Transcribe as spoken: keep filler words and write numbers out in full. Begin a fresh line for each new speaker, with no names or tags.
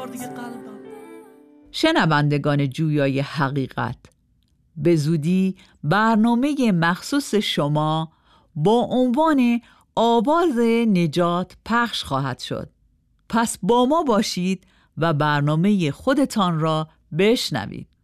بار دیگه قلبم.
شنوندگان جویای حقیقت، به زودی برنامه مخصوص شما با عنوان آواز نجات پخش خواهد شد. پس با ما باشید و برنامه خودتان را بشنوید.